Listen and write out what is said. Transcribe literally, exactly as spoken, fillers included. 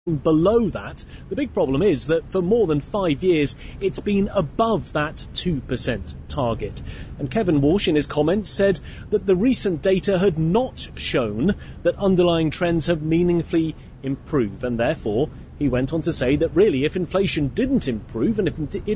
below that. The big problem is that for more than five years, it's been above that two percent target. And Kevin Walsh, in his comments, said that the recent data had not shown that underlying trends have meaningfully improved. And therefore, he went on to say that really, if inflation didn't improve and if it